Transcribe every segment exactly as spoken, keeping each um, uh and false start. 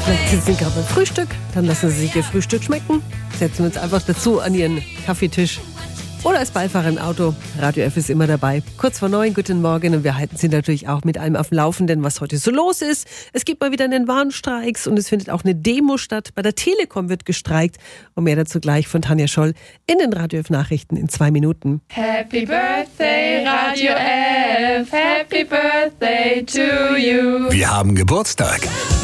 Vielleicht sitzen Sie gerade beim Frühstück, dann lassen Sie sich Ihr Frühstück schmecken, setzen uns einfach dazu an Ihren Kaffeetisch oder als Beifahrer im Auto. Radio F ist immer dabei. Kurz vor neun, guten Morgen, und wir halten Sie natürlich auch mit allem auf dem Laufenden, was heute so los ist. Es gibt mal wieder einen Warnstreiks und es findet auch eine Demo statt. Bei der Telekom wird gestreikt. Und mehr dazu gleich von Tanja Scholl in den Radio F Nachrichten in zwei Minuten. Happy Birthday Radio F, Happy Birthday to you. Wir haben Geburtstag.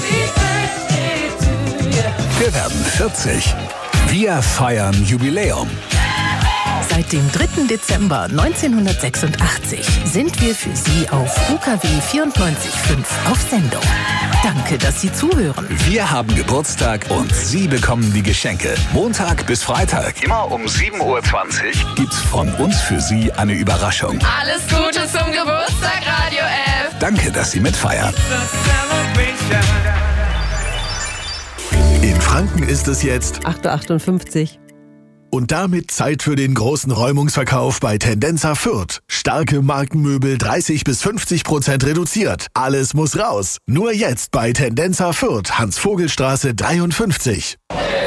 Wir werden vierzig. Wir feiern Jubiläum. Seit dem dritten Dezember neunzehnhundertsechsundachtzig sind wir für Sie auf U K W vierundneunzig Komma fünf auf Sendung. Danke, dass Sie zuhören. Wir haben Geburtstag und Sie bekommen die Geschenke. Montag bis Freitag, immer um sieben Uhr zwanzig, gibt's von uns für Sie eine Überraschung. Alles Gute zum Geburtstag, Radio F. Danke, dass Sie mitfeiern. In Franken ist es jetzt acht Uhr achtundfünfzig. Und damit Zeit für den großen Räumungsverkauf bei Tendenza Fürth. Starke Markenmöbel dreißig bis fünfzig Prozent reduziert. Alles muss raus. Nur jetzt bei Tendenza Fürth, Hans-Vogel-Straße dreiundfünfzig.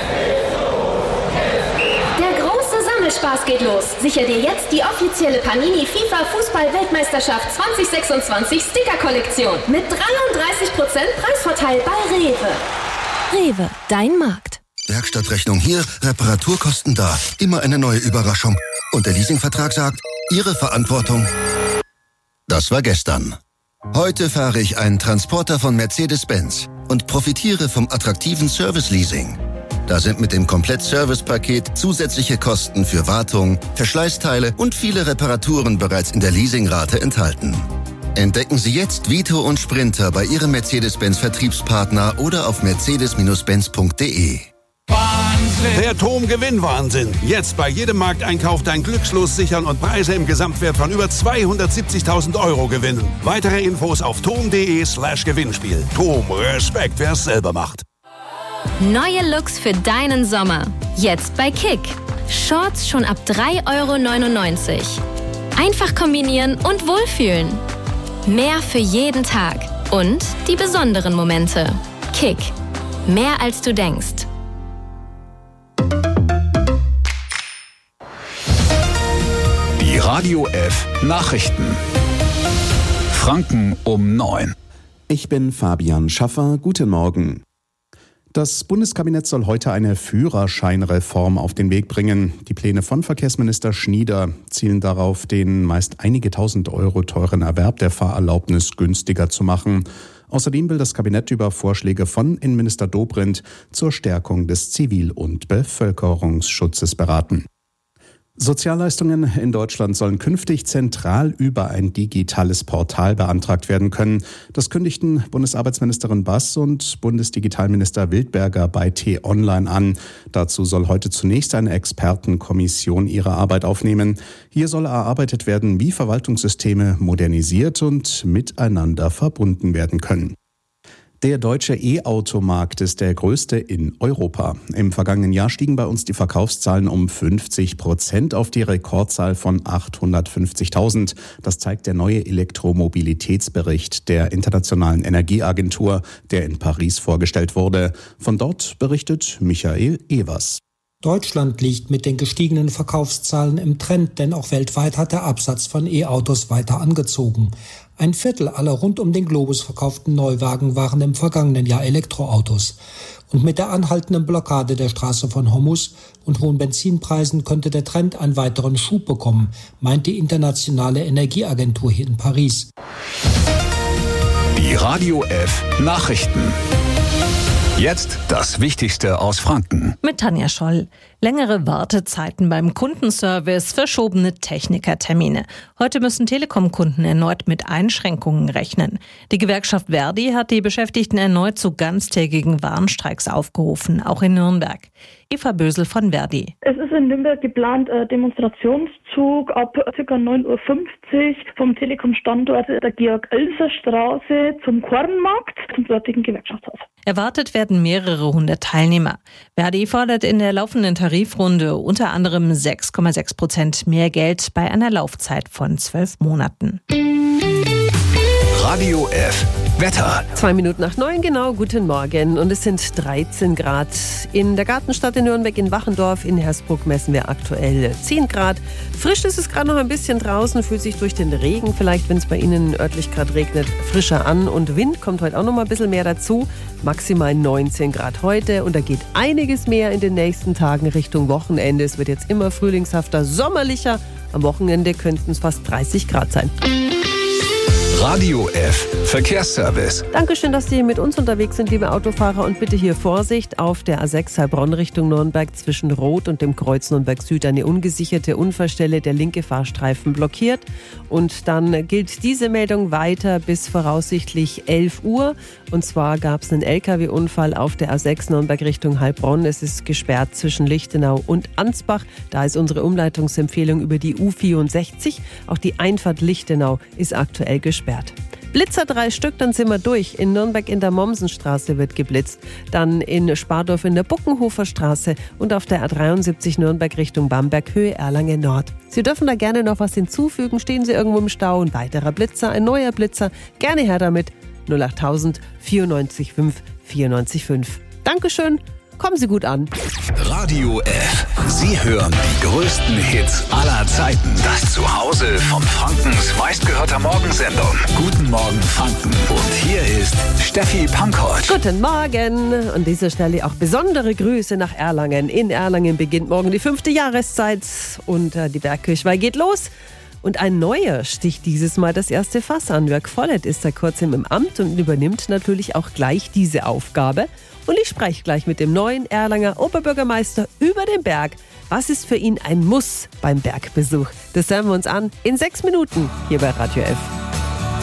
Der große Sammelspaß geht los. Sicher dir jetzt die offizielle Panini FIFA Fußball-Weltmeisterschaft zwanzig sechsundzwanzig Sticker-Kollektion. Mit dreiunddreißig Prozent Preisvorteil bei Rewe. Rewe, dein Markt. Werkstattrechnung hier, Reparaturkosten da. Immer eine neue Überraschung. Und der Leasingvertrag sagt, Ihre Verantwortung. Das war gestern. Heute fahre ich einen Transporter von Mercedes-Benz und profitiere vom attraktiven Service-Leasing. Da sind mit dem Komplett-Service-Paket zusätzliche Kosten für Wartung, Verschleißteile und viele Reparaturen bereits in der Leasingrate enthalten. Entdecken Sie jetzt Vito und Sprinter bei Ihrem Mercedes-Benz-Vertriebspartner oder auf mercedes Benz punkt de. Der T O M-Gewinnwahnsinn. Jetzt bei jedem Markteinkauf dein Glückslos sichern und Preise im Gesamtwert von über zweihundertsiebzigtausend Euro gewinnen. Weitere Infos auf tom.de slash Gewinnspiel. T O M, Respekt, wer es selber macht. Neue Looks für deinen Sommer. Jetzt bei Kick. Shorts schon ab drei Euro neunundneunzig. Einfach kombinieren und wohlfühlen. Mehr für jeden Tag. Und die besonderen Momente. Kick. Mehr als du denkst. die Radio F Nachrichten. Franken um neun. Ich bin Fabian Schaffer. Guten Morgen. Das Bundeskabinett soll heute eine Führerscheinreform auf den Weg bringen. Die Pläne von Verkehrsminister Schnieder zielen darauf, den meist einige tausend Euro teuren Erwerb der Fahrerlaubnis günstiger zu machen. Außerdem will das Kabinett über Vorschläge von Innenminister Dobrindt zur Stärkung des Zivil- und Bevölkerungsschutzes beraten. Sozialleistungen in Deutschland sollen künftig zentral über ein digitales Portal beantragt werden können. Das kündigten Bundesarbeitsministerin Bass und Bundesdigitalminister Wildberger bei T-Online an. Dazu soll heute zunächst eine Expertenkommission ihre Arbeit aufnehmen. Hier soll erarbeitet werden, wie Verwaltungssysteme modernisiert und miteinander verbunden werden können. Der deutsche E-Auto-Markt ist der größte in Europa. Im vergangenen Jahr stiegen bei uns die Verkaufszahlen um fünfzig Prozent auf die Rekordzahl von achthundertfünfzigtausend. Das zeigt der neue Elektromobilitätsbericht der Internationalen Energieagentur, der in Paris vorgestellt wurde. Von dort berichtet Michael Evers. Deutschland liegt mit den gestiegenen Verkaufszahlen im Trend, denn auch weltweit hat der Absatz von E-Autos weiter angezogen. Ein Viertel aller rund um den Globus verkauften Neuwagen waren im vergangenen Jahr Elektroautos. Und mit der anhaltenden Blockade der Straße von Hormuz und hohen Benzinpreisen könnte der Trend einen weiteren Schub bekommen, meint die Internationale Energieagentur hier in Paris. Die Radio F Nachrichten. Jetzt das Wichtigste aus Franken. Mit Tanja Scholl. Längere Wartezeiten beim Kundenservice, verschobene Technikertermine. Heute müssen Telekom-Kunden erneut mit Einschränkungen rechnen. Die Gewerkschaft Verdi hat die Beschäftigten erneut zu ganztägigen Warnstreiks aufgerufen, auch in Nürnberg. Eva Bösel von Verdi. Es ist in Nürnberg geplant, ein Demonstrationszug ab ca. neun Uhr fünfzig vom Telekom-Standort der Georg-Oelser-Straße zum Kornmarkt, zum dortigen Gewerkschaftshaus. Erwartet werden mehrere hundert Teilnehmer. Verdi fordert in der laufenden Tarifrunde unter anderem sechs Komma sechs Prozent mehr Geld bei einer Laufzeit von zwölf Monaten. Radio F Wetter. Zwei Minuten nach neun, genau, guten Morgen. Und es sind dreizehn Grad. In der Gartenstadt in Nürnberg, in Wachendorf, in Hersbruck messen wir aktuell zehn Grad. Frisch ist es gerade noch ein bisschen draußen, fühlt sich durch den Regen, vielleicht wenn es bei Ihnen örtlich gerade regnet, frischer an. Und Wind kommt heute auch noch mal ein bisschen mehr dazu. Maximal neunzehn Grad heute. Und da geht einiges mehr in den nächsten Tagen Richtung Wochenende. Es wird jetzt immer frühlingshafter, sommerlicher. Am Wochenende könnten es fast dreißig Grad sein. Radio F Verkehrsservice. Dankeschön, dass Sie mit uns unterwegs sind, liebe Autofahrer. Und bitte hier Vorsicht auf der A sechs Heilbronn Richtung Nürnberg zwischen Rot und dem Kreuz Nürnberg Süd. Eine ungesicherte Unfallstelle, der linke Fahrstreifen blockiert. Und dann gilt diese Meldung weiter bis voraussichtlich elf Uhr. Und zwar gab es einen L K W-Unfall auf der A sechs Nürnberg Richtung Heilbronn. Es ist gesperrt zwischen Lichtenau und Ansbach. Da ist unsere Umleitungsempfehlung über die U vierundsechzig. Auch die Einfahrt Lichtenau ist aktuell gesperrt. Blitzer drei Stück, dann sind wir durch. In Nürnberg in der Mommsenstraße wird geblitzt. Dann in Spardorf in der Buckenhofer Straße und auf der A dreiundsiebzig Nürnberg Richtung Bamberg, Höhe Erlangen Nord. Sie dürfen da gerne noch was hinzufügen. Stehen Sie irgendwo im Stau, ein weiterer Blitzer, ein neuer Blitzer. Gerne her damit. null achttausend vierundneunzig fünf vierundneunzig fünf. Dankeschön. Kommen Sie gut an. Radio F. Sie hören die größten Hits aller Zeiten. Das Zuhause von Frankens meistgehörter Morgensendung. Guten Morgen Franken. Und hier ist Steffi Pankold. Guten Morgen. An dieser Stelle auch besondere Grüße nach Erlangen. In Erlangen beginnt morgen die fünfte Jahreszeit und äh, die Bergkirchweih geht los. Und ein neuer sticht dieses Mal das erste Fass an. Jörg Vollert ist seit kurzem im Amt und übernimmt natürlich auch gleich diese Aufgabe. Und ich spreche gleich mit dem neuen Erlanger Oberbürgermeister über den Berg. Was ist für ihn ein Muss beim Bergbesuch? Das hören wir uns an in sechs Minuten hier bei Radio F.